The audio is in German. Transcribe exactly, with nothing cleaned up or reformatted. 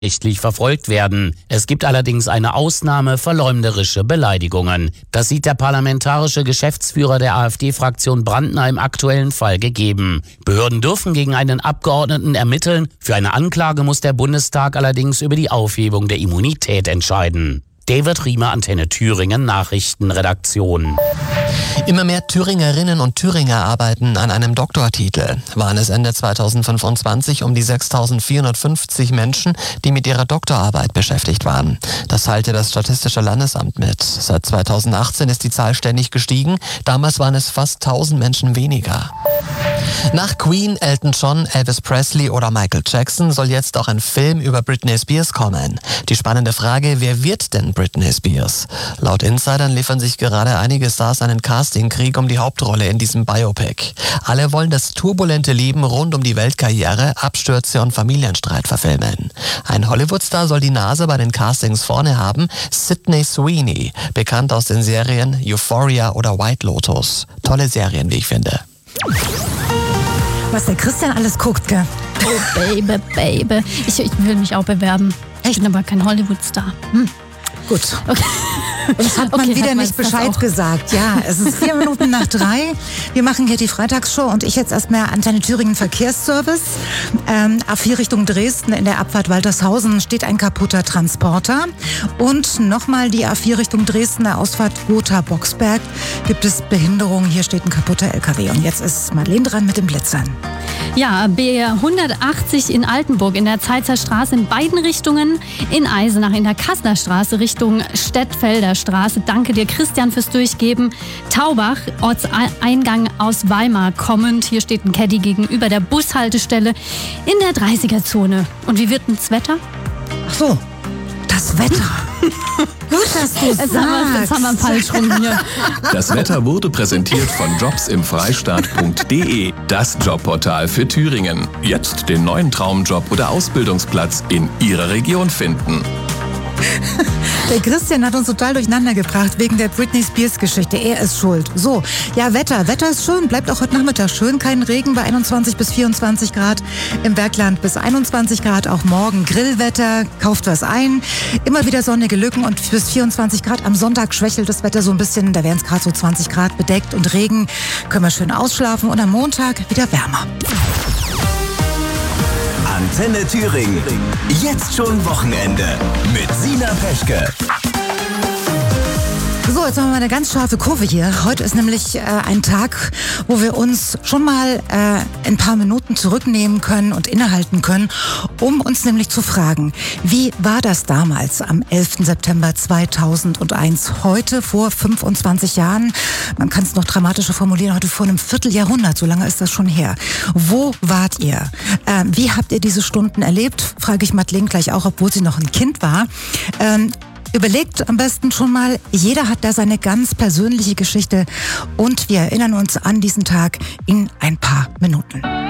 rechtlich verfolgt werden. Es gibt allerdings eine Ausnahme: verleumderische Beleidigungen. Das sieht der parlamentarische Geschäftsführer der AfD-Fraktion Brandner im aktuellen Fall gegeben. Behörden dürfen gegen einen Abgeordneten ermitteln. Für eine Anklage muss der Bundestag allerdings über die Aufhebung der Immunität entscheiden. David Riemer, Antenne Thüringen, Nachrichtenredaktion. Immer mehr Thüringerinnen und Thüringer arbeiten an einem Doktortitel. Waren es Ende zweitausendfünfundzwanzig um die sechstausendvierhundertfünfzig Menschen, die mit ihrer Doktorarbeit beschäftigt waren. Das teilte das Statistische Landesamt mit. Seit zweitausendachtzehn ist die Zahl ständig gestiegen. Damals waren es fast tausend Menschen weniger. Nach Queen, Elton John, Elvis Presley oder Michael Jackson soll jetzt auch ein Film über Britney Spears kommen. Die spannende Frage: Wer wird denn Britney Spears? Laut Insidern liefern sich gerade einige Stars einen Castingkrieg um die Hauptrolle in diesem Biopic. Alle wollen das turbulente Leben rund um die Weltkarriere, Abstürze und Familienstreit verfilmen. Ein Hollywood-Star soll die Nase bei den Castings vorne haben: Sydney Sweeney, bekannt aus den Serien Euphoria oder White Lotus. Tolle Serien, wie ich finde. Was der Christian alles guckt, gell? Oh, Baby, Baby. Ich, ich will mich auch bewerben. Ich bin aber kein Hollywood-Star. Hm. Gut. Okay. Uns hat man Okay, wieder hat man nicht das Bescheid auch. gesagt. Ja, es ist vier Minuten nach drei. Wir machen hier die Freitagsshow und ich jetzt erstmal Antenne Thüringen Verkehrsservice. Ähm, A vier Richtung Dresden in der Abfahrt Waltershausen steht ein kaputter Transporter. Und nochmal die A vier Richtung Dresden, der Ausfahrt Gotha-Boxberg, gibt es Behinderungen. Hier steht ein kaputter L K W. Und jetzt ist Madeleine dran mit den Blitzern. Ja, B hundertachtzig in Altenburg in der Zeitzer Straße in beiden Richtungen, in Eisenach in der Kasseler Straße Richtung Stettfelder Straße. Danke dir, Christian, fürs Durchgeben. Taubach, Ortseingang aus Weimar kommend. Hier steht ein Caddy gegenüber der Bushaltestelle in der dreißiger-Zone. Und wie wird denn das Wetter? Ach so, das Wetter. Gut, dass du Jetzt sagst. haben wir, jetzt haben wir falsch rum hier. Das Wetter wurde präsentiert von jobs im freistaat punkt de, das Jobportal für Thüringen. Jetzt den neuen Traumjob oder Ausbildungsplatz in Ihrer Region finden. Der Christian hat uns total durcheinander gebracht wegen der Britney Spears Geschichte. Er ist schuld. So, ja, Wetter. Wetter ist schön. Bleibt auch heute Nachmittag schön. Kein Regen bei einundzwanzig bis vierundzwanzig Grad. Im Bergland bis einundzwanzig Grad. Auch morgen Grillwetter. Kauft was ein. Immer wieder sonnige Lücken und bis vierundzwanzig Grad. Am Sonntag schwächelt das Wetter so ein bisschen. Da wären es gerade so zwanzig Grad bedeckt und Regen. Können wir schön ausschlafen und am Montag wieder wärmer. Antenne Thüringen. Jetzt schon Wochenende mit Sina Peschke. So, jetzt haben wir mal eine ganz scharfe Kurve hier. Heute ist nämlich äh, ein Tag, wo wir uns schon mal äh, ein paar Minuten zurücknehmen können und innehalten können, um uns nämlich zu fragen, wie war das damals am elften September zweitausendeins? Heute vor fünfundzwanzig Jahren, man kann es noch dramatischer formulieren, heute vor einem Vierteljahrhundert, so lange ist das schon her. Wo wart ihr? Äh, wie habt ihr diese Stunden erlebt? Frage ich Madeleine gleich auch, obwohl sie noch ein Kind war. Ähm, Überlegt am besten schon mal, jeder hat da seine ganz persönliche Geschichte und wir erinnern uns an diesen Tag in ein paar Minuten.